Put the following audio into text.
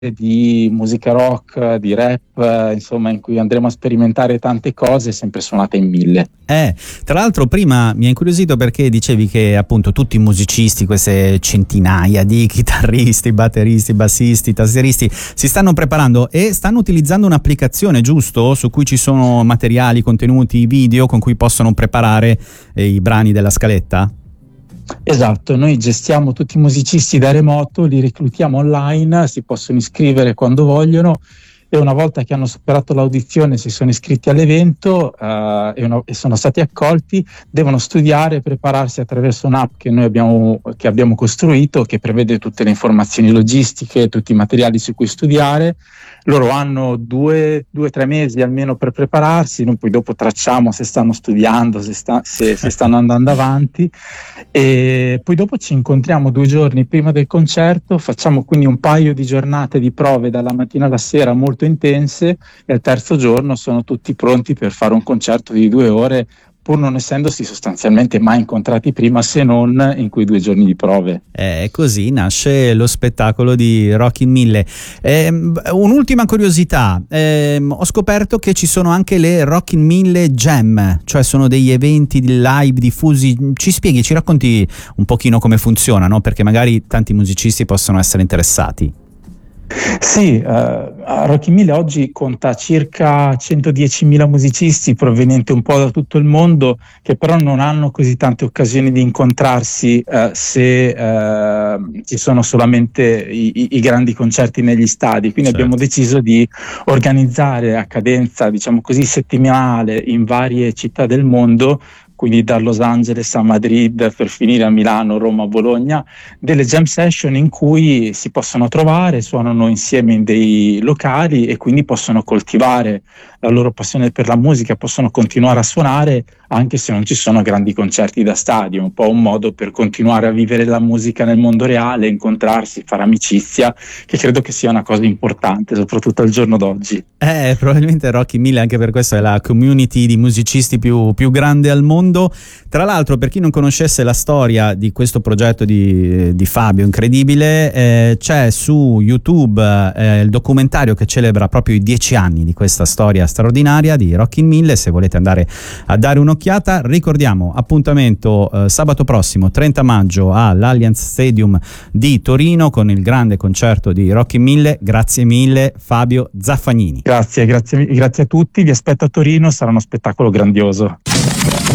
di musica rock, di rap, insomma, in cui andremo a sperimentare tante cose, sempre suonate in 1000. Tra l'altro prima mi ha incuriosito perché dicevi che appunto tutti i musicisti, queste centinaia di chitarristi, batteristi, bassisti, tastieristi si stanno preparando e stanno utilizzando un'applicazione, giusto? Su cui ci sono materiali, contenuti, video con cui possono preparare i brani della scaletta? Esatto, noi gestiamo tutti i musicisti da remoto, li reclutiamo online, si possono iscrivere quando vogliono e una volta che hanno superato l'audizione, si sono iscritti all'evento e sono stati accolti, devono studiare e prepararsi attraverso un'app che noi abbiamo costruito, che prevede tutte le informazioni logistiche, tutti i materiali su cui studiare. Loro hanno 2-3 mesi almeno per prepararsi, noi poi dopo tracciamo se stanno studiando, se stanno andando avanti, e poi dopo ci incontriamo 2 giorni prima del concerto, facciamo quindi un paio di giornate di prove dalla mattina alla sera molto intense, e al terzo giorno sono tutti pronti per fare un concerto di 2 ore, pur non essendosi sostanzialmente mai incontrati prima, se non in quei 2 giorni di prove. Così nasce lo spettacolo di Rock in 1000. Un'ultima curiosità, ho scoperto che ci sono anche le Rock in 1000 Jam, cioè sono degli eventi di live diffusi. Ci spieghi, ci racconti un pochino come funzionano, perché magari tanti musicisti possono essere interessati. Sì, Rock in 1000 oggi conta circa 110.000 musicisti provenienti un po' da tutto il mondo, che però non hanno così tante occasioni di incontrarsi se ci sono solamente i grandi concerti negli stadi. Quindi abbiamo deciso di organizzare a cadenza, diciamo così, settimanale in varie città del mondo, quindi da Los Angeles a Madrid per finire a Milano, Roma, Bologna, delle jam session in cui si possono trovare, suonano insieme in dei locali e quindi possono coltivare la loro passione per la musica, possono continuare a suonare anche se non ci sono grandi concerti da stadio, un po' un modo per continuare a vivere la musica nel mondo reale, incontrarsi, fare amicizia, che credo che sia una cosa importante, soprattutto al giorno d'oggi. Probabilmente Rock in 1000 anche per questo è la community di musicisti più grande al mondo. Tra l'altro, per chi non conoscesse la storia di questo progetto di Fabio incredibile, c'è su YouTube il documentario che celebra proprio i 10 anni di questa storia straordinaria di Rock in 1000. Se volete andare a dare un'occhiata, ricordiamo appuntamento sabato prossimo 30 maggio all'Allianz Stadium di Torino con il grande concerto di Rock in 1000. Grazie mille Fabio Zaffagnini. Grazie a tutti, vi aspetto a Torino, sarà uno spettacolo grandioso.